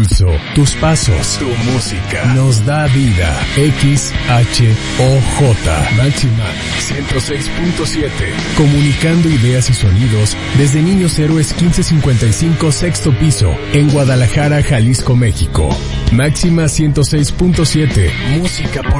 pulso, tus pasos, tu música. Nos da vida. XHOJ. Máxima 106.7. Comunicando ideas y sonidos desde Niños Héroes 1555, sexto piso, en Guadalajara, Jalisco, México. Máxima 106.7. Música por